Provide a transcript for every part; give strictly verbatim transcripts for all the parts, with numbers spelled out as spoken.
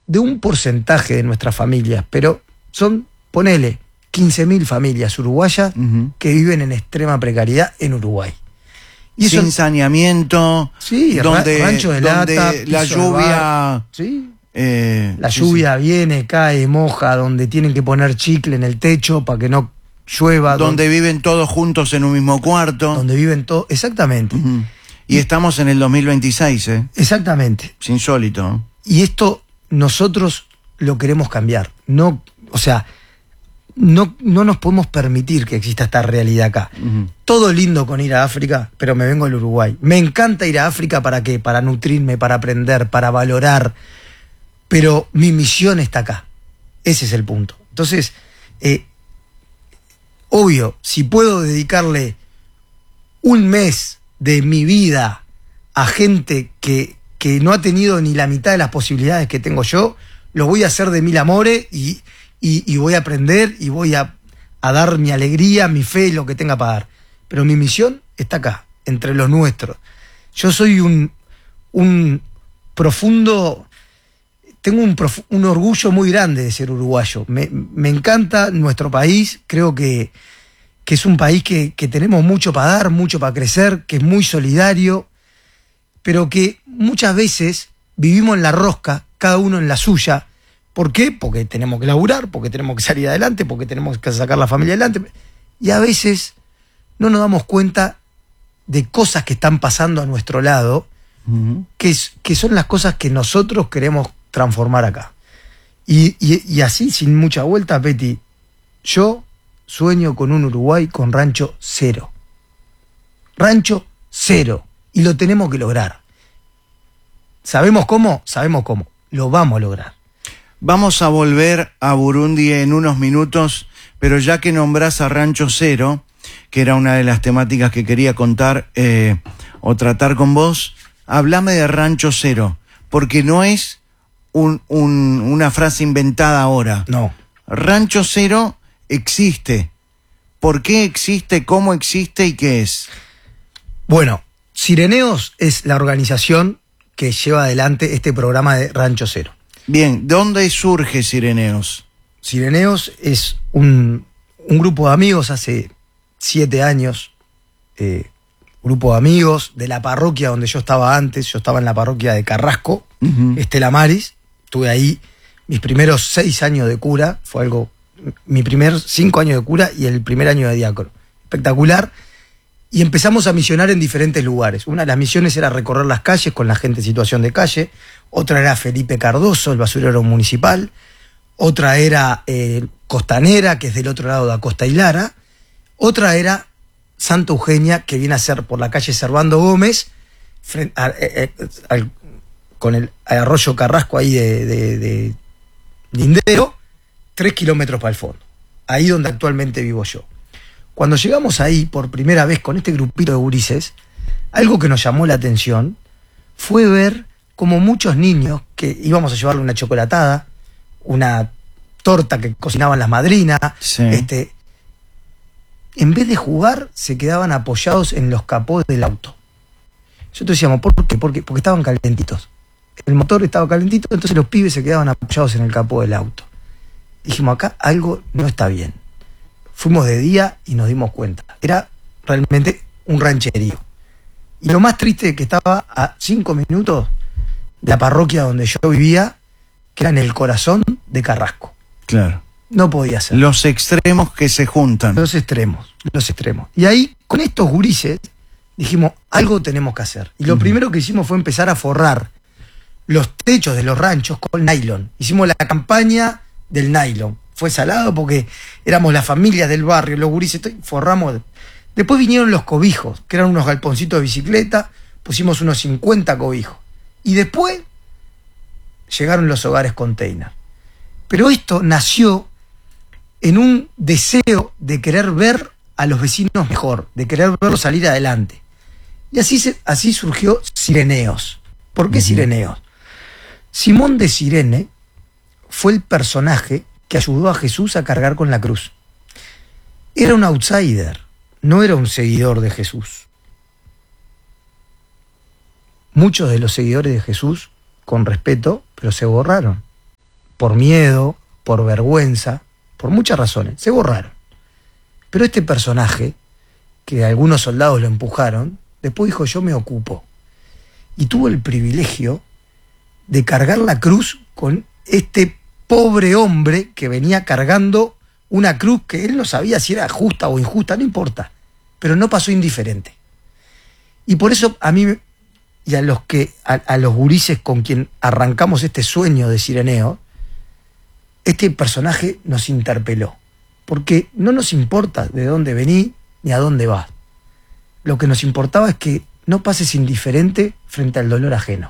de un porcentaje de nuestras familias, pero son, ponele, quince mil familias uruguayas uh-huh. que viven en extrema precariedad en Uruguay. Y sin eso, saneamiento, sí, donde, rancho de lata, donde la lluvia... Sí. Eh, la sí, lluvia sí. viene, cae, moja, donde tienen que poner chicle en el techo para que no llueva. Donde, donde viven todos juntos en un mismo cuarto. Donde viven todos, exactamente. Uh-huh. Y, y estamos en el dos mil veintiséis, ¿eh? Exactamente. Es insólito. Y esto nosotros lo queremos cambiar. No, o sea, no, no nos podemos permitir que exista esta realidad acá. Uh-huh. Todo lindo con ir a África, pero me vengo al Uruguay. Me encanta ir a África, ¿para qué? Para nutrirme, para aprender, para valorar. Pero mi misión está acá. Ese es el punto. Entonces, eh, obvio, si puedo dedicarle un mes de mi vida a gente que, que no ha tenido ni la mitad de las posibilidades que tengo yo, lo voy a hacer de mil amores y, y, y voy a aprender y voy a, a dar mi alegría, mi fe, lo que tenga para dar. Pero mi misión está acá, entre los nuestros. Yo soy un, un profundo... Tengo un, prof, un orgullo muy grande de ser uruguayo. Me, me encanta nuestro país. Creo que, que es un país que, que tenemos mucho para dar, mucho para crecer, que es muy solidario, pero que muchas veces vivimos en la rosca, cada uno en la suya. ¿Por qué? Porque tenemos que laburar, porque tenemos que salir adelante, porque tenemos que sacar la familia adelante. Y a veces no nos damos cuenta de cosas que están pasando a nuestro lado, uh-huh. que, es, que son las cosas que nosotros queremos transformar acá. Y, y, y así, sin mucha vuelta, Peti, yo sueño con un Uruguay con rancho cero. Rancho cero. Y lo tenemos que lograr. ¿Sabemos cómo? Sabemos cómo. Lo vamos a lograr. Vamos a volver a Burundi en unos minutos, pero ya que nombrás a Rancho Cero, que era una de las temáticas que quería contar eh, o tratar con vos, hablame de Rancho Cero, porque no es Un, un, una frase inventada ahora. No. Rancho Cero existe. ¿Por qué existe? ¿Cómo existe? ¿Y qué es? Bueno, Sireneos es la organización que lleva adelante este programa de Rancho Cero. Bien, ¿dónde surge Sireneos? Sireneos es un, un grupo de amigos hace siete años. Eh, grupo de amigos de la parroquia donde yo estaba antes. Yo estaba en la parroquia de Carrasco, uh-huh. Estela Maris. Estuve ahí mis primeros seis años de cura, fue algo, mi primer cinco años de cura y el primer año de diácono. Espectacular. Y empezamos a misionar en diferentes lugares. Una de las misiones era recorrer las calles con la gente en situación de calle. Otra era Felipe Cardoso, el basurero municipal. Otra era eh, Costanera, que es del otro lado de Acosta y Lara. Otra era Santa Eugenia, que viene a ser por la calle Servando Gómez, frente a, eh, eh, al con el arroyo Carrasco ahí de, de, de Lindero, tres kilómetros para el fondo, ahí donde actualmente vivo yo. Cuando llegamos ahí por primera vez con este grupito de gurises, algo que nos llamó la atención fue ver como muchos niños que íbamos a llevarle una chocolatada, una torta que cocinaban las madrinas, sí. este, en vez de jugar se quedaban apoyados en los capós del auto. Nosotros decíamos, ¿por qué? Porque, porque estaban calentitos. El motor estaba calentito, entonces los pibes se quedaban apoyados en el capó del auto. Dijimos, acá algo no está bien. Fuimos de día y nos dimos cuenta. Era realmente un rancherío. Y lo más triste es que estaba a cinco minutos de la parroquia donde yo vivía, que era en el corazón de Carrasco. Claro. No podía ser. Los extremos que se juntan. Los extremos, los extremos. Y ahí, con estos gurises, dijimos, algo tenemos que hacer. Y lo uh-huh. primero que hicimos fue empezar a forrar los techos de los ranchos con nylon. Hicimos la campaña del nylon. Fue salado porque éramos las familias del barrio, los gurises, forramos. Después vinieron los cobijos, que eran unos galponcitos de bicicleta, pusimos unos cincuenta cobijos. Y después llegaron los hogares container. Pero esto nació en un deseo de querer ver a los vecinos mejor, de querer verlos salir adelante. Y así, se, así surgió Sireneos. ¿Por qué uh-huh. Sireneos? Simón de Cirene fue el personaje que ayudó a Jesús a cargar con la cruz. Era un outsider, no era un seguidor de Jesús. Muchos de los seguidores de Jesús, con respeto, pero se borraron. por miedo, por vergüenza, por muchas razones, se borraron. Pero este personaje, que algunos soldados lo empujaron, después dijo, yo me ocupo. Y tuvo el privilegio de cargar la cruz con este pobre hombre que venía cargando una cruz que él no sabía si era justa o injusta, no importa, pero no pasó indiferente. Y por eso a mí y a los que a, a los gurises con quien arrancamos este sueño de Sireneo, este personaje nos interpeló, porque no nos importa de dónde venís ni a dónde vas. Lo que nos importaba es que no pases indiferente frente al dolor ajeno.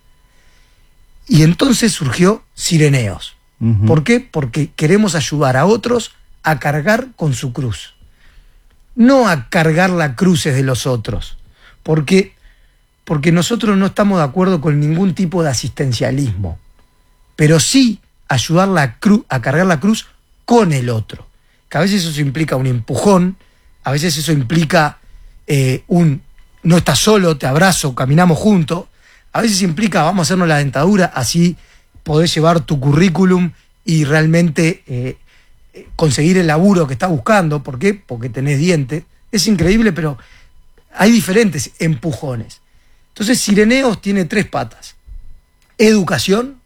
Y entonces surgió Sireneos. Uh-huh. ¿Por qué? Porque queremos ayudar a otros a cargar con su cruz. No a cargar las cruces de los otros. Porque, porque nosotros no estamos de acuerdo con ningún tipo de asistencialismo. Pero sí ayudar la cru- a cargar la cruz con el otro. Que a veces eso implica un empujón, a veces eso implica eh, un no estás solo, te abrazo, caminamos juntos. A veces implica vamos a hacernos la dentadura, así podés llevar tu currículum y realmente eh, conseguir el laburo que estás buscando. ¿Por qué? Porque tenés dientes. Es increíble, pero hay diferentes empujones. Entonces Sireneos tiene tres patas: educación,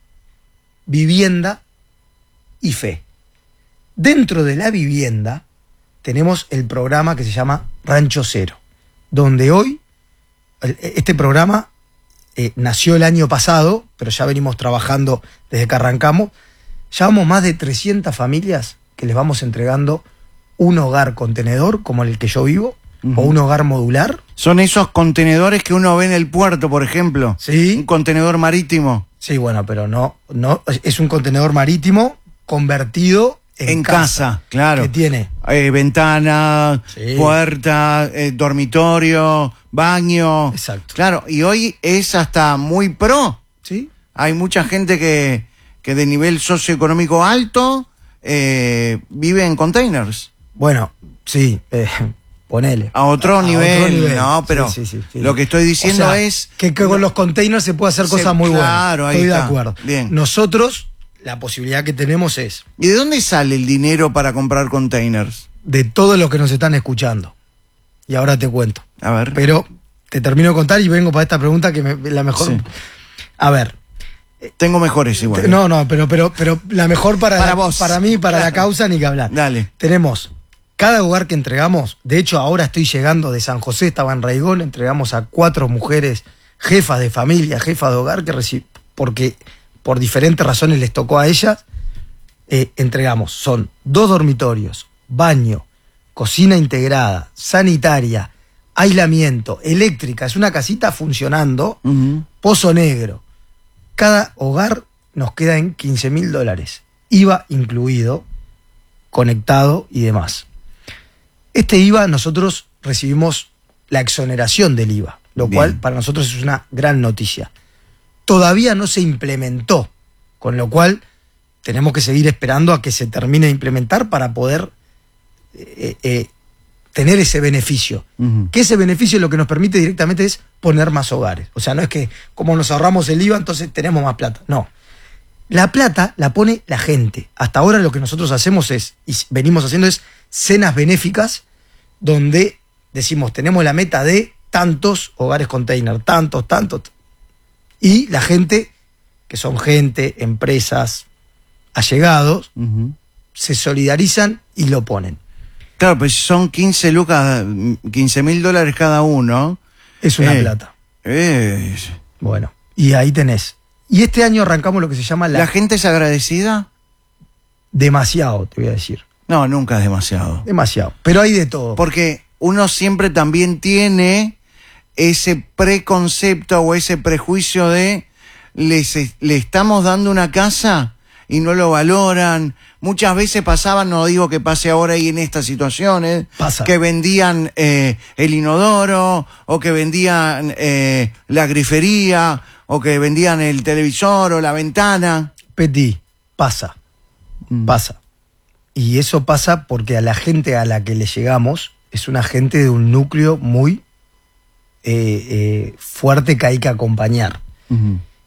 vivienda y fe. Dentro de la vivienda tenemos el programa que se llama Rancho Cero, donde hoy, este programa eh, nació el año pasado, pero ya venimos trabajando desde que arrancamos. Llevamos más de trescientas familias que les vamos entregando un hogar contenedor, como el que yo vivo, uh-huh. o un hogar modular. Son esos contenedores que uno ve en el puerto, por ejemplo. Sí. Un contenedor marítimo. Sí, bueno, pero no, no es un contenedor marítimo convertido en, en casa, casa, claro. Que tiene eh, ventana, sí. puerta, eh, dormitorio, baño. Exacto. Claro, y hoy es hasta muy pro. Sí. Hay mucha gente que, que de nivel socioeconómico alto eh, vive en containers. Bueno, sí, eh, ponele. A otro, a, nivel, a otro nivel, no, pero sí, sí, sí, sí. Lo que estoy diciendo, o sea, es que, que con los containers se puede hacer se, cosas muy claro, buenas. Estoy está. de acuerdo. Bien. Nosotros, la posibilidad que tenemos es... ¿Y de dónde sale el dinero para comprar containers? De todos los que nos están escuchando. Y ahora te cuento. A ver. Pero te termino de contar y vengo para esta pregunta que me, la mejor... Sí. A ver. Tengo mejores igual. No, no, pero, pero, pero la mejor para, para la, vos. Para mí, para claro. la causa, ni que hablar. Dale. Tenemos cada hogar que entregamos. De hecho, ahora estoy llegando de San José, estaba en Raigón, entregamos a cuatro mujeres, jefas de familia, jefas de hogar, que reci- porque por diferentes razones les tocó a ellas, eh, entregamos. Son dos dormitorios, baño, cocina integrada, sanitaria, aislamiento, eléctrica, es una casita funcionando, uh-huh. pozo negro. Cada hogar nos queda en quince mil dólares, I V A incluido, conectado y demás. Este I V A nosotros recibimos la exoneración del I V A, lo Bien. cual para nosotros es una gran noticia. Todavía no se implementó, con lo cual tenemos que seguir esperando a que se termine de implementar para poder eh, eh, tener ese beneficio. Uh-huh. Que ese beneficio lo que nos permite directamente es poner más hogares. O sea, no es que como nos ahorramos el I V A, entonces tenemos más plata. No. La plata la pone la gente. Hasta ahora lo que nosotros hacemos es, y venimos haciendo es cenas benéficas, donde decimos, tenemos la meta de tantos hogares container, tantos, tantos. Y la gente, que son gente, empresas, allegados, uh-huh. se solidarizan y lo ponen. Claro, pues son quince lucas, quince mil dólares cada uno. Es una eh, plata. Eh. Bueno, y ahí tenés. Y este año arrancamos lo que se llama la... ¿La gente es agradecida? Demasiado, te voy a decir. No, nunca es demasiado. Demasiado, pero hay de todo. Porque uno siempre también tiene ese preconcepto o ese prejuicio de les, le estamos dando una casa y no lo valoran. Muchas veces pasaban, no digo que pase ahora y en estas situaciones, Pasa. que vendían eh, el inodoro o que vendían eh, la grifería o que vendían el televisor o la ventana. Petit, pasa, mm. pasa. Y eso pasa porque a la gente a la que le llegamos es una gente de un núcleo muy eh, eh, fuerte que hay que acompañar. Uh-huh.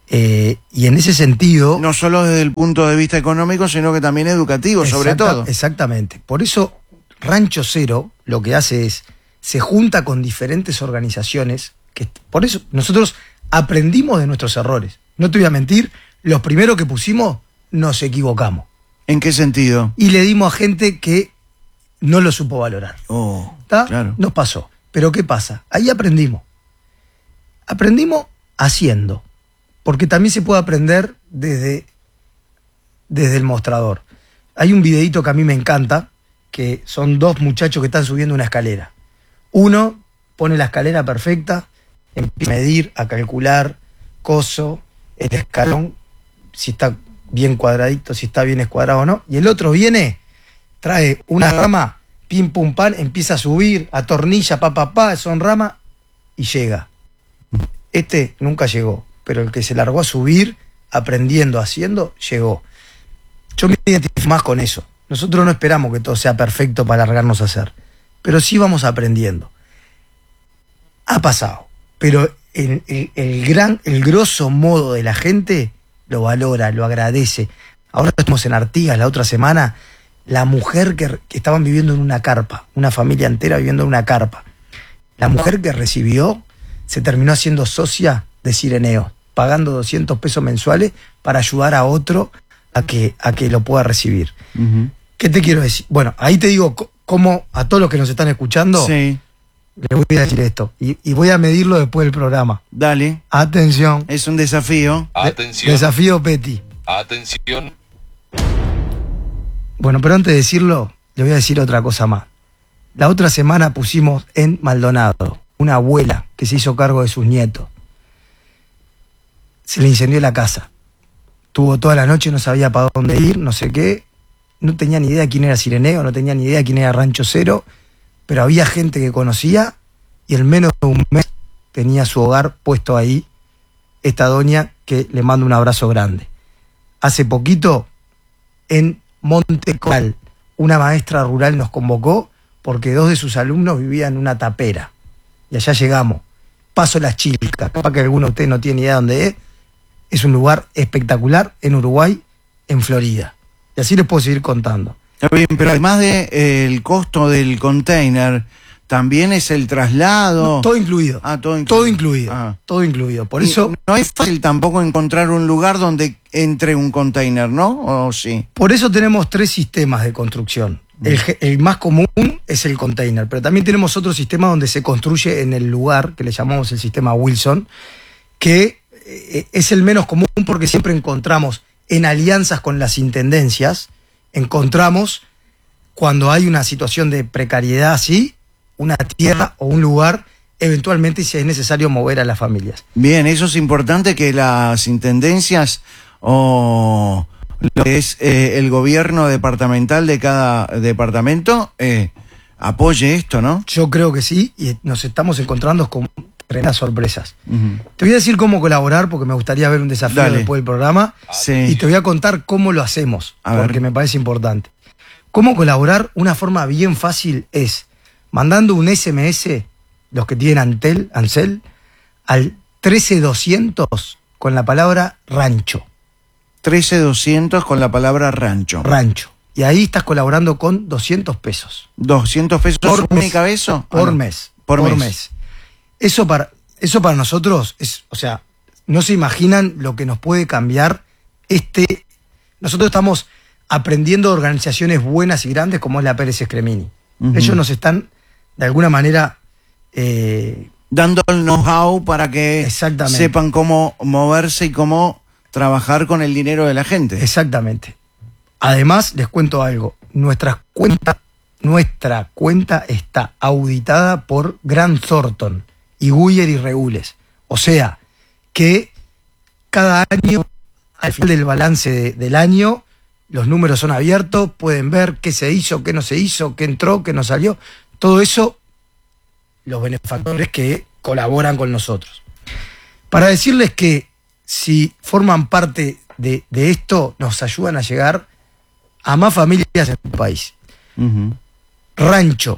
Eh, y en ese sentido... No solo desde el punto de vista económico, sino que también educativo, sobre exacta, todo. Exactamente. Por eso Rancho Cero lo que hace es, se junta con diferentes organizaciones, que por eso nosotros aprendimos de nuestros errores. No te voy a mentir, los primeros que pusimos nos equivocamos. ¿En qué sentido? Y le dimos a gente que no lo supo valorar. Oh, ¿Está? claro. Nos pasó. Pero ¿qué pasa? Ahí aprendimos. Aprendimos haciendo. Porque también se puede aprender desde, desde el mostrador. Hay un videíto que a mí me encanta, que son dos muchachos que están subiendo una escalera. Uno pone la escalera perfecta, empieza a medir, a calcular, coso, el escalón, si está bien cuadradito, si está bien escuadrado o no. Y el otro viene, trae una rama, pim pum pan, empieza a subir, atornilla, pa pa pa, son ramas, y llega. Este nunca llegó, pero el que se largó a subir, aprendiendo, haciendo, llegó. Yo me identifico más con eso. Nosotros no esperamos que todo sea perfecto para largarnos a hacer, pero sí vamos aprendiendo. Ha pasado, pero el, el, el gran, el grosso modo de la gente lo valora, lo agradece. Ahora estamos en Artigas, la otra semana, la mujer que, que estaban viviendo en una carpa, una familia entera viviendo en una carpa. La mujer que recibió se terminó haciendo socia de Sireneo, pagando doscientos pesos mensuales para ayudar a otro a que, a que lo pueda recibir. Uh-huh. ¿Qué te quiero decir? Bueno, ahí te digo cómo a todos los que nos están escuchando, sí, les voy a decir esto, y, y voy a medirlo después del programa. Dale. Atención. Es un desafío. Atención. De, desafío Petty. Atención. Bueno, pero antes de decirlo, le voy a decir otra cosa más. La otra semana pusimos en Maldonado una abuela que se hizo cargo de sus nietos. Se le incendió la casa. Tuvo toda la noche, no sabía para dónde ir, no sé qué. No tenía ni idea quién era Sireneo, no tenía ni idea quién era Rancho Cero, pero había gente que conocía y en menos de un mes tenía su hogar puesto ahí. Esta doña, que le mando un abrazo grande. Hace poquito, en Monte Coral, una maestra rural nos convocó porque dos de sus alumnos vivían en una tapera. Y allá llegamos. Paso Las Chilcas, capaz que alguno de ustedes no tiene idea de dónde es. Es un lugar espectacular en Uruguay, en Florida. Y así les puedo seguir contando. Está bien, pero además del de, eh, costo del container, también es el traslado. No, todo incluido. Ah, todo incluido. Todo incluido. Ah. Todo incluido. Por y eso. No es fácil tampoco encontrar un lugar donde entre un container, ¿no? ¿O sí? Por eso tenemos tres sistemas de construcción. Mm. El, el más común es el container, pero también tenemos otro sistema donde se construye en el lugar, que le llamamos el sistema Wilson, que eh, es el menos común porque siempre encontramos en alianzas con las intendencias, encontramos cuando hay una situación de precariedad así, una tierra o un lugar, eventualmente si es necesario mover a las familias. Bien, eso es importante, que las intendencias o lo que es eh, el gobierno departamental de cada departamento eh, apoye esto, ¿no? Yo creo que sí, y nos estamos encontrando con tremendas sorpresas. Uh-huh. Te voy a decir cómo colaborar, porque me gustaría ver un desafío Dale. después del programa, sí. y te voy a contar cómo lo hacemos, a porque ver. me parece importante. Cómo colaborar, una forma bien fácil es mandando un ese eme ese, los que tienen Antel, Ansel, al trece doscientos con la palabra rancho. trece doscientos con la palabra rancho. Rancho. Y ahí estás colaborando con doscientos pesos. ¿doscientos pesos por única vez? Eso? Por ah, no. mes. Por, por mes. mes. Eso para, eso para nosotros es, o sea, no se imaginan lo que nos puede cambiar este. Nosotros estamos aprendiendo de organizaciones buenas y grandes como es la Pérez Scremini. Uh-huh. Ellos nos están, de alguna manera, eh, dando el know-how para que sepan cómo moverse y cómo trabajar con el dinero de la gente. Exactamente. Además, les cuento algo. Nuestra cuenta, nuestra cuenta está auditada por Grant Thornton y Guyer y Regules. O sea, que cada año, al final del balance de, del año, los números son abiertos, pueden ver qué se hizo, qué no se hizo, qué entró, qué no salió. Todo eso, los benefactores que colaboran con nosotros. Para decirles que si forman parte de, de esto, nos ayudan a llegar a más familias en el país. Uh-huh. Rancho,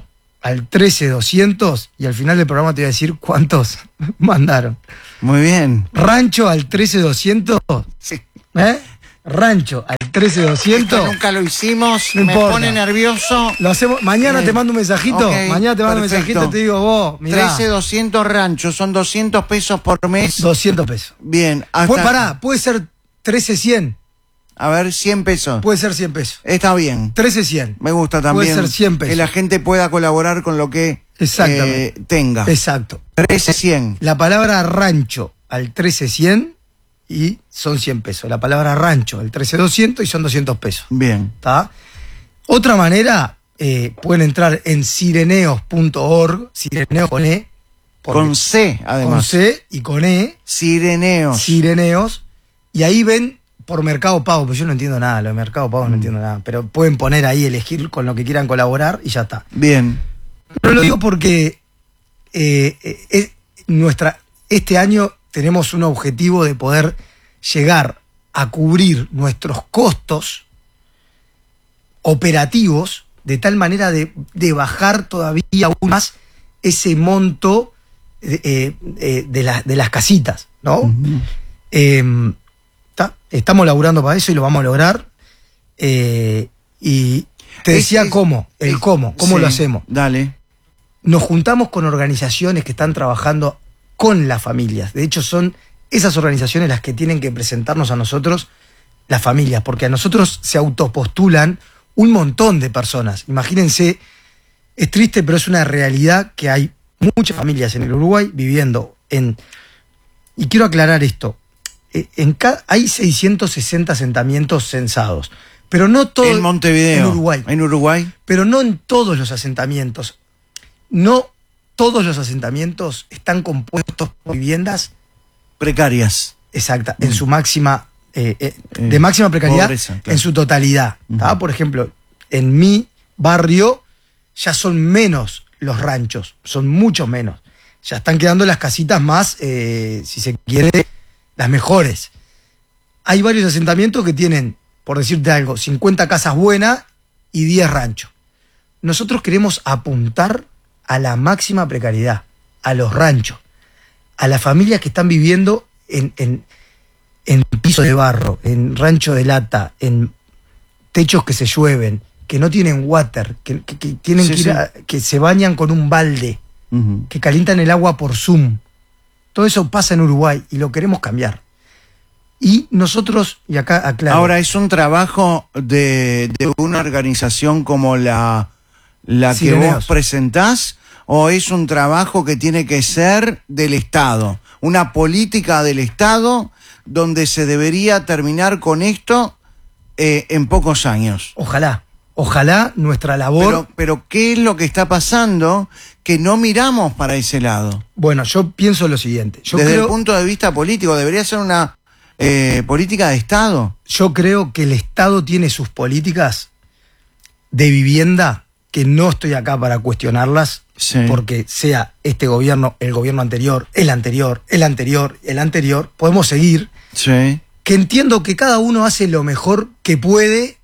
al trece doscientos y al final del programa te voy a decir cuántos mandaron. Muy bien. Rancho al trece doscientos. Sí. ¿Eh? Rancho al trece doscientos. Esto nunca lo hicimos, No me importa. pone nervioso. Lo hacemos. Mañana Bien. te mando un mensajito. Ok, Mañana te mando perfecto. un mensajito y te digo, vos, mirá. trece doscientos ranchos, son doscientos pesos por mes. doscientos pesos. Bien, hasta... Pues pará, puede ser trece cien. A ver, cien pesos. Puede ser cien pesos. Está bien. trece cien. Me gusta también Puede ser cien pesos. que la gente pueda colaborar con lo que Exactamente. eh, tenga. Exacto. trece cien. La palabra rancho al trece cien y son cien pesos. La palabra rancho al trece doscientos y son doscientos pesos. Bien. ¿Está? Otra manera, eh, pueden entrar en sireneos punto org, sireneos con E. porque- Con C, además. Con C y con E, Sireneos. sireneos, y ahí ven por Mercado Pago, pero yo no entiendo nada, lo de Mercado Pago no entiendo nada, pero pueden poner ahí, elegir con lo que quieran colaborar y ya está. Bien. Pero lo digo porque eh, eh, es nuestra, este año tenemos un objetivo de poder llegar a cubrir nuestros costos operativos de tal manera de, de bajar todavía aún más ese monto eh, eh, de, la- de las casitas, ¿no? Ujú. Eh, ta, estamos laburando para eso y lo vamos a lograr. Eh, y te Es- decía es- cómo, el es- cómo, cómo sí, lo hacemos. Dale. Nos juntamos con organizaciones que están trabajando con las familias. De hecho, son esas organizaciones las que tienen que presentarnos a nosotros, las familias, porque a nosotros se autopostulan un montón de personas. Imagínense, es triste, pero es una realidad que hay muchas familias en el Uruguay viviendo en... Y quiero aclarar esto. eh, En ca- hay seiscientos sesenta asentamientos censados, pero no todo En Montevideo. en Uruguay. En Uruguay. Pero no en todos los asentamientos. No todos los asentamientos están compuestos por viviendas Precarias. exacta, en su máxima, eh, eh, Eh, de máxima precariedad, pobreza, claro. en su totalidad. ¿tá? Ujú. Por ejemplo, en mi barrio ya son menos los ranchos, son mucho menos. Ya están quedando las casitas más, eh, si se quiere, las mejores. Hay varios asentamientos que tienen, por decirte algo, cincuenta casas buenas y diez ranchos. Nosotros queremos apuntar a la máxima precariedad, a los ranchos, a las familias que están viviendo en, en, en piso de barro, en rancho de lata, en techos que se llueven, que no tienen water, que, que- que tienen Sí, que ir sí. a- que se bañan con un balde, Ujú. que calientan el agua por Zoom. Todo eso pasa en Uruguay y lo queremos cambiar. Y nosotros, y acá aclaro, Ahora, ¿es un trabajo de, de una organización como la, la que Sireneos. vos presentás? ¿O es un trabajo que tiene que ser del Estado? Una política del Estado donde se debería terminar con esto eh, en pocos años. ojalá, ojalá nuestra labor... Pero, pero, ¿qué es lo que está pasando que no miramos para ese lado? bueno, yo pienso lo siguiente. Yo Desde creo, el punto de vista político, ¿debería ser una eh, política de Estado? yo creo que el Estado tiene sus políticas de vivienda que no estoy acá para cuestionarlas, Sí. porque sea este gobierno, el gobierno anterior, el anterior, el anterior, el anterior, podemos seguir, Sí. que entiendo que cada uno hace lo mejor que puede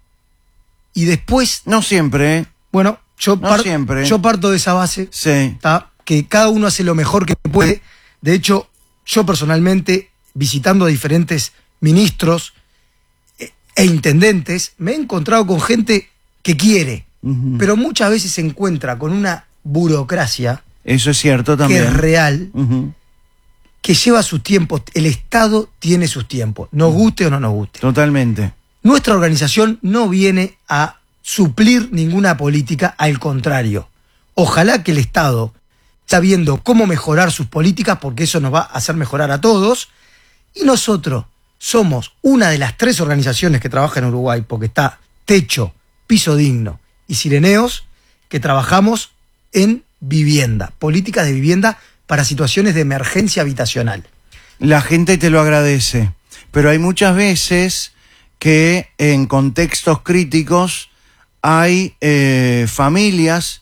y después, No siempre, ¿eh? bueno, yo, No par- siempre. yo parto de esa base, Sí. ¿tá? Que cada uno hace lo mejor que puede. De hecho, yo personalmente, visitando a diferentes ministros eh, e intendentes, me he encontrado con gente que quiere, Ujú. pero muchas veces se encuentra con una burocracia Eso es cierto que también. es real, Ujú. que lleva sus tiempos. El Estado tiene sus tiempos, nos guste o no nos guste. Totalmente. Nuestra organización no viene a suplir ninguna política, al contrario. Ojalá que el Estado está viendo cómo mejorar sus políticas, porque eso nos va a hacer mejorar a todos. Y nosotros somos una de las tres organizaciones que trabaja en Uruguay, porque está Techo, Piso Digno y Sireneos, que trabajamos en vivienda, políticas de vivienda para situaciones de emergencia habitacional. La gente te lo agradece, pero hay muchas veces que en contextos críticos hay eh, familias,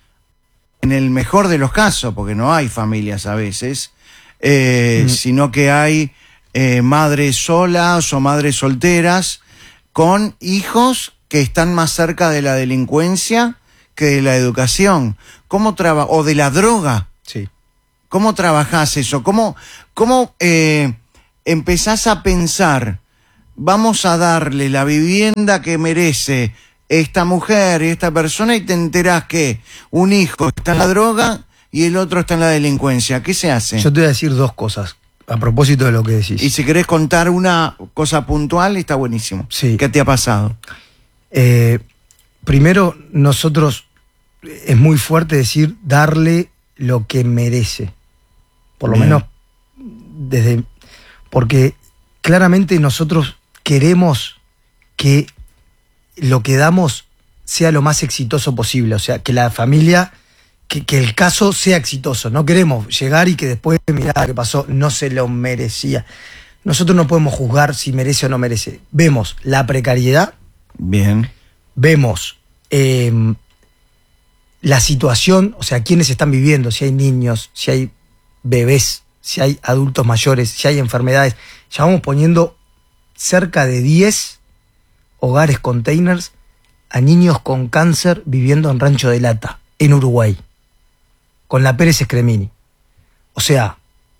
en el mejor de los casos, porque no hay familias a veces, eh, Mm. sino que hay eh, madres solas o madres solteras con hijos que están más cerca de la delincuencia que de la educación. ¿Cómo traba o de la droga? Sí. ¿Cómo trabajás eso? ¿Cómo, cómo eh, empezás a pensar, vamos a darle la vivienda que merece esta mujer y esta persona, y te enterás que un hijo está en la droga y el otro está en la delincuencia? ¿Qué se hace? Yo te voy a decir dos cosas a propósito de lo que decís. Y si querés contar una cosa puntual, está buenísimo. Sí. ¿Qué te ha pasado? Eh, primero, nosotros, es muy fuerte decir darle lo que merece. Por lo Bien. menos desde... Porque claramente nosotros queremos que lo que damos sea lo más exitoso posible. O sea, que la familia, que, que el caso sea exitoso. No queremos llegar y que después, mirá qué pasó, no se lo merecía. Nosotros no podemos juzgar si merece o no merece. Vemos la precariedad. Bien. Vemos eh, la situación, o sea, quiénes están viviendo, si hay niños, si hay bebés, si hay adultos mayores, si hay enfermedades. Ya vamos poniendo cerca de diez hogares containers a niños con cáncer viviendo en Rancho de Lata, en Uruguay, con la Pérez Scremini. O sea,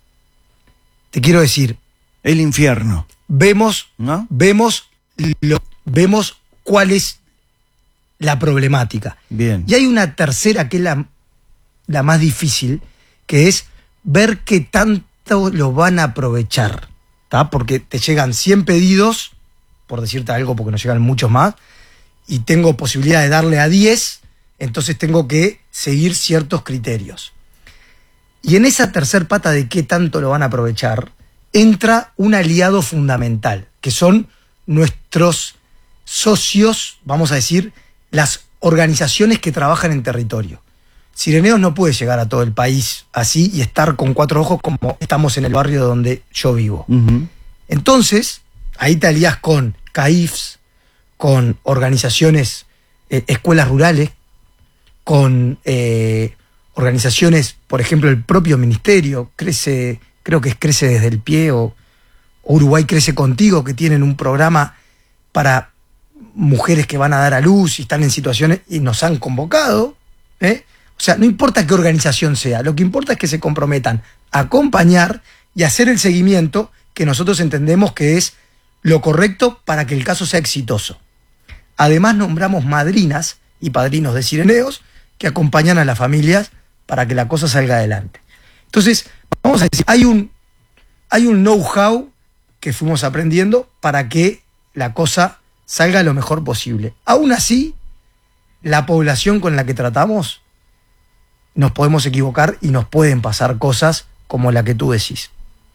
te quiero decir, El infierno, vemos, ¿no? vemos, lo, vemos cuál es la problemática. Bien. Y hay una tercera que es la, la más difícil, que es ver qué tanto lo van a aprovechar, ¿tá? Porque te llegan cien pedidos, por decirte algo, porque nos llegan muchos más, y tengo posibilidad de darle a diez, entonces tengo que seguir ciertos criterios. Y en esa tercer pata de qué tanto lo van a aprovechar, entra un aliado fundamental, que son nuestros socios, vamos a decir, las organizaciones que trabajan en territorio. Sireneos no puede llegar a todo el país así y estar con cuatro ojos como estamos en el barrio donde yo vivo. Uh-huh. Entonces, ahí te alías con C A I F S, con organizaciones, eh, escuelas rurales, con eh, organizaciones, por ejemplo, el propio ministerio, crece, creo que es Crece Desde el Pie, o, o Uruguay Crece Contigo, que tienen un programa para mujeres que van a dar a luz y están en situaciones y nos han convocado, ¿eh? O sea, no importa qué organización sea, lo que importa es que se comprometan a acompañar y hacer el seguimiento que nosotros entendemos que es lo correcto para que el caso sea exitoso. Además, nombramos madrinas y padrinos de Sireneos que acompañan a las familias para que la cosa salga adelante. Entonces, vamos a decir, hay un, hay un know-how que fuimos aprendiendo para que la cosa salga lo mejor posible. Aún así, la población con la que tratamos, nos podemos equivocar y nos pueden pasar cosas como la que tú decís.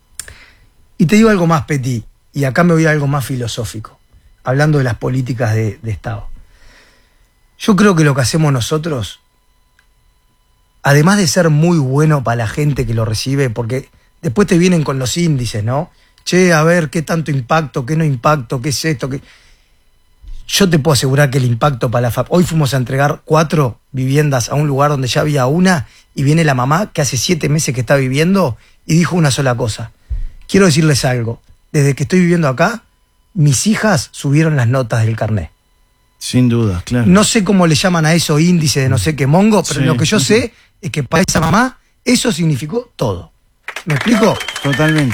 Y te digo algo más, Petit, y acá me voy a algo más filosófico, hablando de las políticas de, de Estado. Yo creo que lo que hacemos nosotros, además de ser muy bueno para la gente que lo recibe, porque después te vienen con los índices, ¿no? Che, a ver, qué tanto impacto, qué no impacto, qué es esto, qué... Yo te puedo asegurar que el impacto para la familia... Hoy fuimos a entregar cuatro viviendas a un lugar donde ya había una, y viene la mamá que hace siete meses que está viviendo y dijo una sola cosa. Quiero decirles algo. Desde que estoy viviendo acá, mis hijas subieron las notas del carnet. Sin duda, claro. No sé cómo le llaman a eso, índice de no sé qué mongo, pero Sí. lo que yo sé es que para esa mamá eso significó todo. ¿Me explico? Totalmente.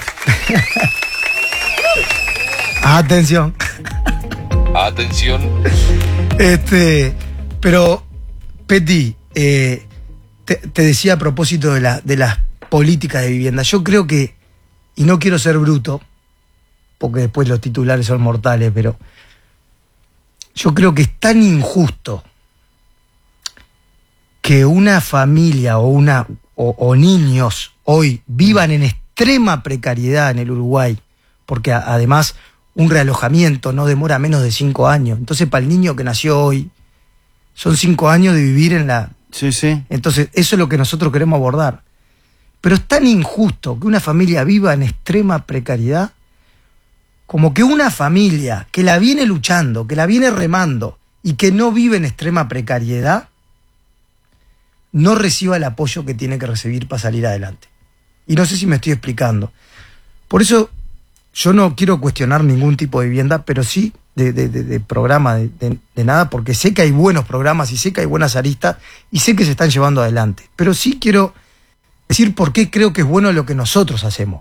Atención. Atención. Este, pero, Petit, eh, te, te decía a propósito de, la, de las políticas de vivienda, yo creo que, y no quiero ser bruto, porque después los titulares son mortales, pero yo creo que es tan injusto que una familia o, una, o, o niños hoy vivan en extrema precariedad en el Uruguay, porque a, además un realojamiento no demora menos de cinco años. Entonces, para el niño que nació hoy, son cinco años de vivir en la... Sí, sí. Entonces, eso es lo que nosotros queremos abordar. Pero es tan injusto que una familia viva en extrema precariedad como que una familia que la viene luchando, que la viene remando y que no vive en extrema precariedad, no reciba el apoyo que tiene que recibir para salir adelante. Y no sé si me estoy explicando. Por eso yo no quiero cuestionar ningún tipo de vivienda, pero sí de, de, de, de programa, de, de, de nada, porque sé que hay buenos programas y sé que hay buenas aristas y sé que se están llevando adelante. Pero sí quiero decir por qué creo que es bueno lo que nosotros hacemos.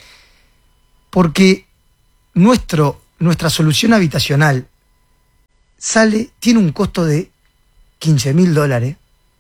Porque nuestro, nuestra solución habitacional sale, tiene un costo de quince mil dólares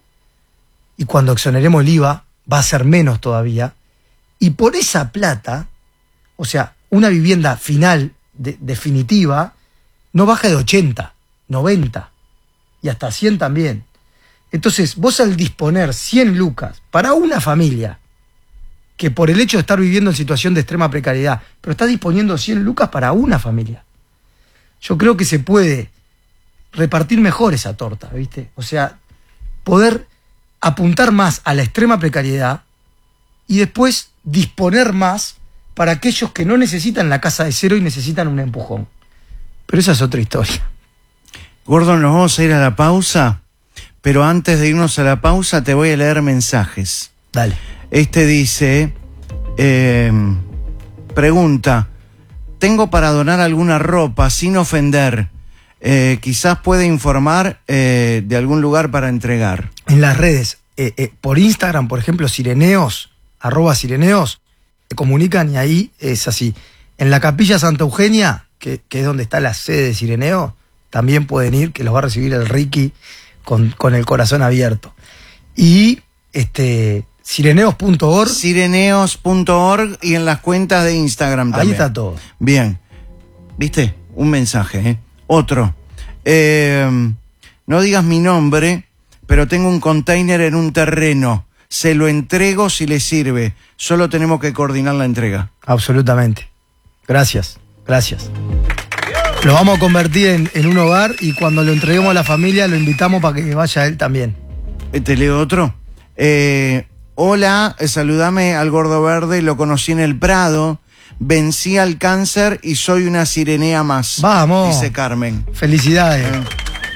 y cuando exoneremos el I V A va a ser menos todavía. Y por esa plata, o sea, una vivienda final, de, definitiva, no baja de ochenta, noventa y hasta cien también. Entonces, vos al disponer cien lucas para una familia, que por el hecho de estar viviendo en situación de extrema precariedad, pero estás disponiendo cien lucas para una familia, yo creo que se puede repartir mejor esa torta, ¿viste? O sea, poder apuntar más a la extrema precariedad y después disponer más para aquellos que no necesitan la casa de cero y necesitan un empujón. Pero esa es otra historia. Gordo, nos vamos a ir a la pausa, pero antes de irnos a la pausa te voy a leer mensajes. Dale. Este dice, eh, pregunta, tengo para donar alguna ropa sin ofender, eh, quizás puede informar eh, de algún lugar para entregar. En las redes, eh, eh, por Instagram, por ejemplo, Sireneos, arroba Sireneos, se comunican y ahí es así. En la Capilla Santa Eugenia, que, que es donde está la sede de Sireneo, también pueden ir, que los va a recibir el Ricky con, con el corazón abierto. Y este sireneos punto org. Sireneos punto org y en las cuentas de Instagram también. Ahí está todo. Bien. ¿Viste? Un mensaje, ¿eh? Otro. Eh, no digas mi nombre, pero tengo un container en un terreno. Se lo entrego si le sirve. Solo tenemos que coordinar la entrega. Absolutamente. Gracias, gracias. Lo vamos a convertir en, en un hogar y cuando lo entreguemos a la familia lo invitamos para que vaya él también. ¿Te leo otro? Eh, hola, eh, saludame al Gordo Verde, lo conocí en el Prado, vencí al cáncer y soy una sirenea más. Vamos. Dice Carmen. Felicidades. Eh.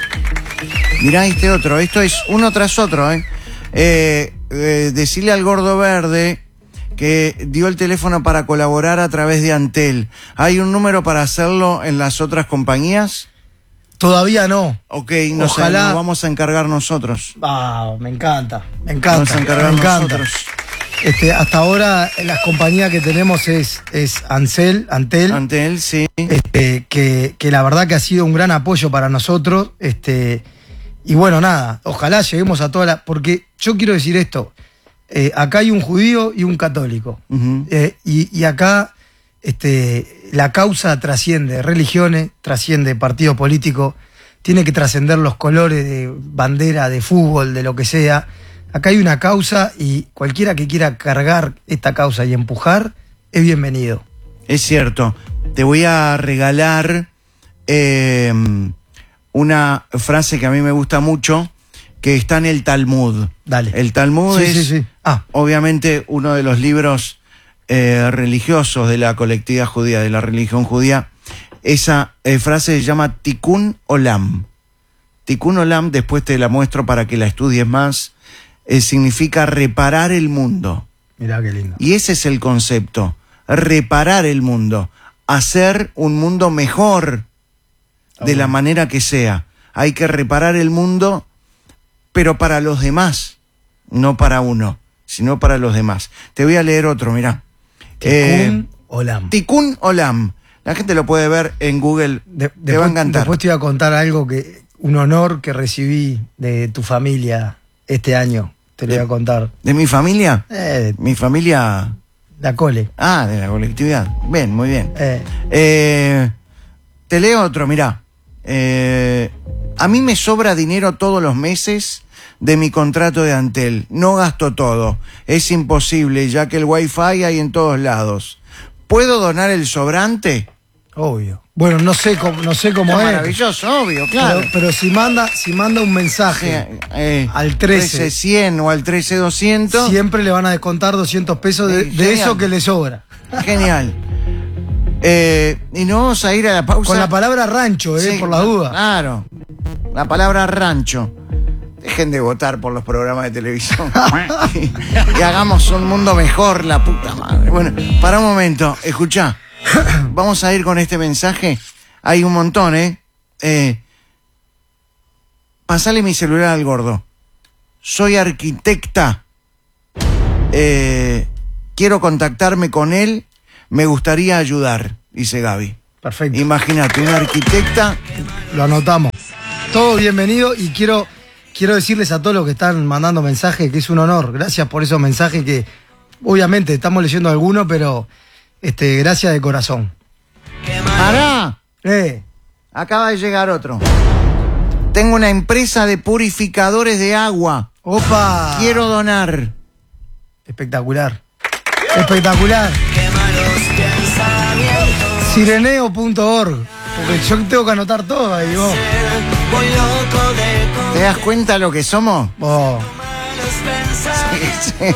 Mirá este otro, esto es uno tras otro, ¿eh? Eh, eh, decirle al Gordo Verde que dio el teléfono para colaborar a través de Antel. ¿Hay un número para hacerlo en las otras compañías? Todavía no. Ok, nos, Ojalá. nos vamos a encargar nosotros. Ah, me encanta, me encanta. Vamos a encargar me encanta. nosotros. Este, hasta ahora las compañías que tenemos es, es Ansel, Antel, Antel, sí. este, que, que la verdad que ha sido un gran apoyo para nosotros. Este, y bueno, nada, ojalá lleguemos a toda la... Porque yo quiero decir esto, eh, acá hay un judío y un católico. Uh-huh. eh, y, y acá este, la causa trasciende religiones, trasciende partidos políticos, tiene que trascender los colores de bandera, de fútbol, de lo que sea. Acá hay una causa y cualquiera que quiera cargar esta causa y empujar es bienvenido. Es cierto. Te voy a regalar eh, una frase que a mí me gusta mucho, que está en el Talmud. Dale. El Talmud Sí, es, sí, sí. Ah. obviamente, uno de los libros eh, religiosos de la colectividad judía, de la religión judía. Esa eh, frase se llama Tikkun Olam. Tikkun Olam, después te la muestro para que la estudies más, eh, significa reparar el mundo. Mirá qué lindo. Y ese es el concepto, reparar el mundo, hacer un mundo mejor de la manera que sea. Hay que reparar el mundo, pero para los demás, no para uno, sino para los demás. Te voy a leer otro, mirá. Tikkun Olam. Tikkun Olam. La gente lo puede ver en Google, De, te después, va a encantar. Después te iba a contar algo, que un honor que recibí de tu familia este año. Te lo voy a contar. ¿De mi familia? Eh, Mi familia... la cole. Ah, de la colectividad. Bien, muy bien. Eh, Eh, te leo otro, mirá. Eh, a mí me sobra dinero todos los meses de mi contrato de Antel. No gasto todo. Es imposible, ya que el wifi hay en todos lados. ¿Puedo donar el sobrante? obvio. Bueno, no sé cómo, no sé cómo Es es. maravilloso, obvio, claro. Pero, pero si manda, si manda un mensaje Eh, eh, al trece cien o al trece doscientos. siempre le van a descontar doscientos pesos de, Eh, de genial. eso que le sobra. Genial. Eh, y no vamos a ir a la pausa. Con la palabra rancho, eh, Sí, por la duda. Claro. La palabra rancho. Dejen de votar por los programas de televisión. y, y hagamos un mundo mejor, la puta madre. Bueno, para un momento, escuchá. Vamos a ir con este mensaje. Hay un montón, ¿eh? eh pasale mi celular al gordo. Soy arquitecta. Eh, quiero contactarme con él. Me gustaría ayudar, dice Gaby. Perfecto. Imagínate, una arquitecta. Lo anotamos. Todo bienvenido y quiero, quiero decirles a todos los que están mandando mensajes que es un honor. Gracias por esos mensajes que, obviamente, estamos leyendo algunos, pero este, gracias de corazón. ¡Pará! Eh. Acaba de llegar otro. Tengo una empresa de purificadores de agua. ¡Opa! Quiero donar. Espectacular. Espectacular. Sireneo punto org. Porque yo tengo que anotar todo ahí, vos. ¿Te das cuenta lo que somos? Oh. Sí, sí.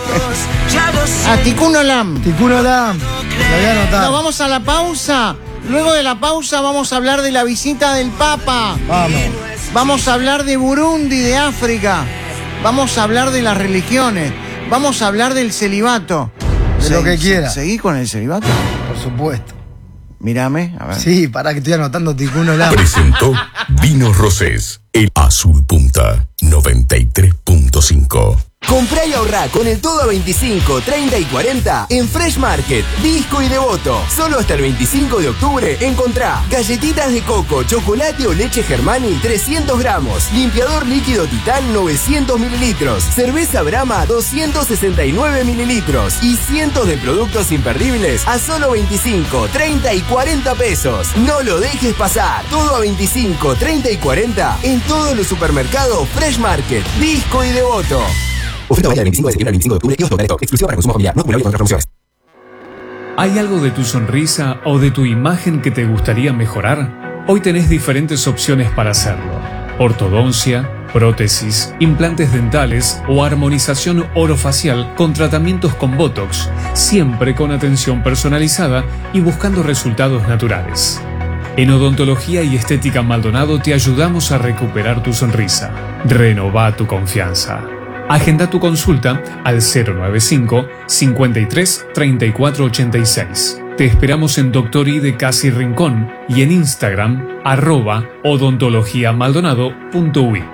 A Ticuno Lam. Ticuno Lam. Lo voy a anotar. Nos vamos a la pausa. Luego de la pausa vamos a hablar de la visita del Papa. Vamos. Vamos a hablar de Burundi, de África. Vamos a hablar de las religiones. Vamos a hablar del celibato. De lo que quiera. ¿Seguí con el celibato? Por supuesto. Mírame, a ver. Sí, pará que estoy anotando Ticuno Lam. Presentó Vinos Rosés, el Azul Punta noventa y tres punto cinco. Comprá y ahorrá con el todo a veinticinco, treinta y cuarenta en Fresh Market, Disco y Devoto. Solo hasta el veinticinco de octubre encontrá galletitas de coco, chocolate o leche Germani trescientos gramos, limpiador líquido Titán novecientos mililitros, cerveza Brahma doscientos sesenta y nueve mililitros y cientos de productos imperdibles a solo veinticinco, treinta y cuarenta pesos. No lo dejes pasar. Todo a veinticinco, treinta y cuarenta en todos los supermercados Fresh Market, Disco y Devoto. Oferta válida del veinticinco de septiembre al veinticinco de octubre. Kiosco Careto. Exclusiva para consumo familiar. No acumulable con otras promociones. ¿Hay algo de tu sonrisa o de tu imagen que te gustaría mejorar? Hoy tenés diferentes opciones para hacerlo. Ortodoncia, prótesis, implantes dentales o armonización orofacial con tratamientos con Botox, siempre con atención personalizada y buscando resultados naturales. En Odontología y Estética Maldonado te ayudamos a recuperar tu sonrisa. Renová tu confianza. Agenda tu consulta al cero noventa y cinco, cincuenta y tres, treinta y cuatro ochenta y seis. Te esperamos en Doctor I de Casi Rincón y en Instagram, arroba odontologiamaldonado punto uy.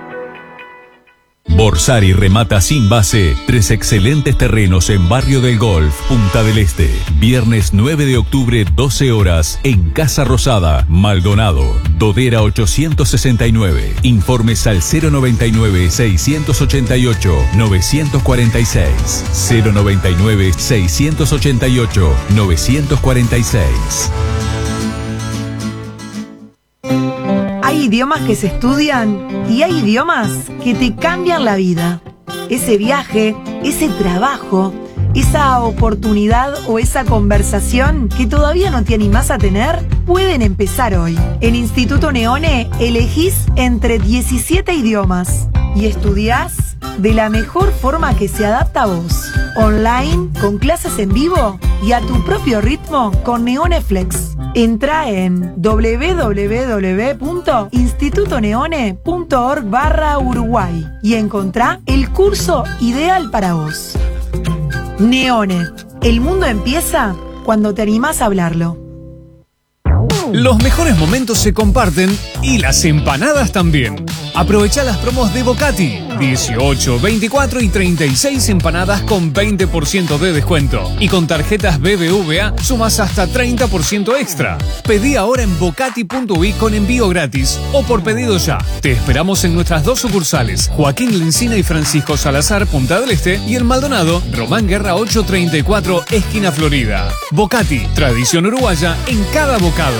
Borsari remata sin base tres excelentes terrenos en Barrio del Golf, Punta del Este. Viernes nueve de octubre, doce horas, en Casa Rosada, Maldonado, Dodera ochocientos sesenta y nueve. Informes al cero noventa y nueve, seiscientos ochenta y ocho, novecientos cuarenta y seis. cero noventa y nueve, seiscientos ochenta y ocho, novecientos cuarenta y seis. Hay idiomas que se estudian y hay idiomas que te cambian la vida. Ese viaje, ese trabajo, esa oportunidad o esa conversación que todavía no te animás a tener, pueden empezar hoy. En Instituto Neone elegís entre diecisiete idiomas y estudiás de la mejor forma que se adapta a vos. Online, con clases en vivo y a tu propio ritmo con Neone Flex. Entra en doble u doble u doble u punto instituto neone punto org barra Uruguay y encontrá el curso ideal para vos. Neone, el mundo empieza cuando te animás a hablarlo. Los mejores momentos se comparten y las empanadas también. Aprovecha las promos de Bocati. dieciocho, veinticuatro y treinta y seis empanadas con veinte por ciento de descuento. Y con tarjetas B B V A sumas hasta treinta por ciento extra. Pedí ahora en bocati punto uy con envío gratis o por pedido ya. Te esperamos en nuestras dos sucursales, Joaquín Lencina y Francisco Salazar, Punta del Este, y en Maldonado, Román Guerra ochocientos treinta y cuatro, esquina Florida. Bocati, tradición uruguaya en cada bocado.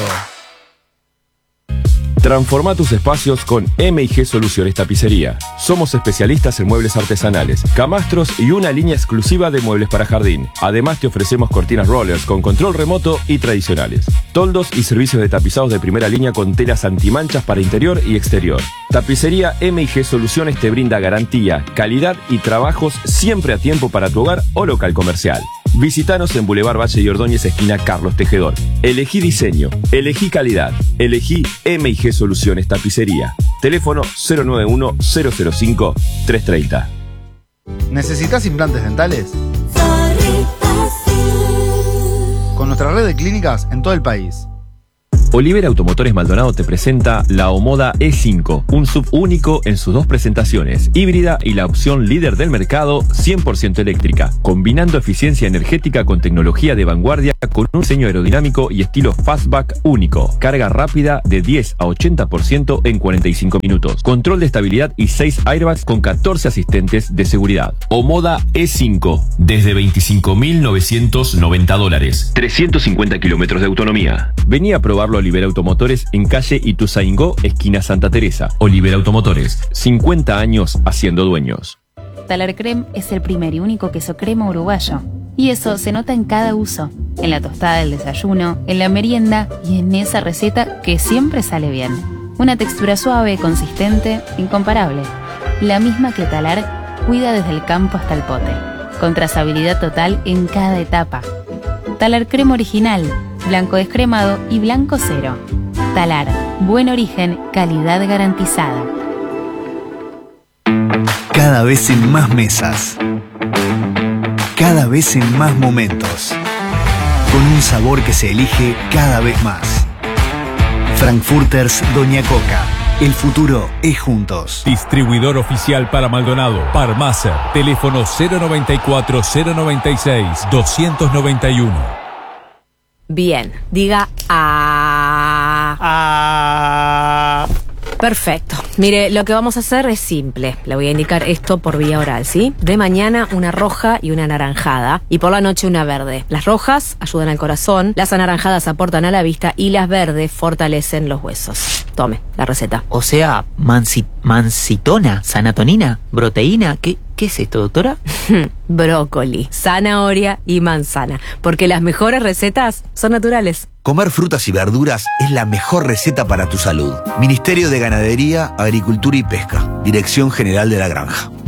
Transforma tus espacios con M y G Soluciones Tapicería. Somos especialistas en muebles artesanales, camastros y una línea exclusiva de muebles para jardín. Además te ofrecemos cortinas rollers con control remoto y tradicionales. Toldos y servicios de tapizados de primera línea con telas antimanchas para interior y exterior. Tapicería M y G Soluciones te brinda garantía, calidad y trabajos siempre a tiempo para tu hogar o local comercial. Visítanos en Boulevard Valle y Ordóñez, esquina Carlos Tejedor. Elegí diseño, elegí calidad, elegí M y G Soluciones Tapicería. Teléfono cero nueve uno, cero cero cinco, tres tres cero. ¿Necesitas implantes dentales? Con nuestra red de clínicas en todo el país. Olivera Automotores Maldonado te presenta la Omoda E cinco, un sub único en sus dos presentaciones, híbrida y la opción líder del mercado, cien por ciento eléctrica, combinando eficiencia energética con tecnología de vanguardia, con un diseño aerodinámico y estilo fastback único, carga rápida de diez a ochenta por ciento en cuarenta y cinco minutos, control de estabilidad y seis airbags con catorce asistentes de seguridad. Omoda E cinco, desde veinticinco mil novecientos noventa dólares, trescientos cincuenta kilómetros de autonomía. Vení a probarlo Olivera Automotores en calle Ituzaingó, esquina Santa Teresa. Olivera Automotores, cincuenta años haciendo dueños. Talar Creme es el primer y único queso crema uruguayo. Y eso se nota en cada uso. En la tostada del desayuno, en la merienda y en esa receta que siempre sale bien. Una textura suave, consistente, incomparable. La misma que Talar cuida desde el campo hasta el pote. Con trazabilidad total en cada etapa. Talar Crema original, blanco descremado y blanco cero. Talar, buen origen, calidad garantizada. Cada vez en más mesas. Cada vez en más momentos. Con un sabor que se elige cada vez más. Frankfurters Doña Coca. El futuro es juntos. Distribuidor oficial para Maldonado. Parmaser. Teléfono cero noventa y cuatro, cero noventa y seis, doscientos noventa y uno. Bien, diga a... a... Perfecto. Mire, lo que vamos a hacer es simple. Le voy a indicar esto por vía oral, ¿sí? De mañana una roja y una anaranjada. Y por la noche una verde. Las rojas ayudan al corazón, las anaranjadas aportan a la vista y las verdes fortalecen los huesos. Tome, la receta. O sea, mansi, mansitona, sanatonina, proteína, ¿qué, qué es esto, doctora? Brócoli, zanahoria y manzana. Porque las mejores recetas son naturales. Comer frutas y verduras es la mejor receta para tu salud. Ministerio de Ganadería, Agricultura y Pesca. Dirección General de la Granja.